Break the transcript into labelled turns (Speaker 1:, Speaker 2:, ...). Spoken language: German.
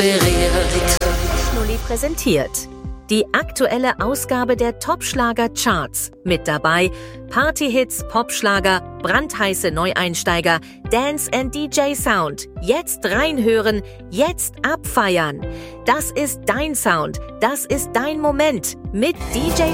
Speaker 1: Schnulli präsentiert die aktuelle Ausgabe der Top-Schlager-Charts. Mit dabei Partyhits, Popschlager, brandheiße Neueinsteiger, Dance and DJ Sound. Jetzt reinhören, jetzt abfeiern. Das ist dein Sound, das ist dein Moment mit DJ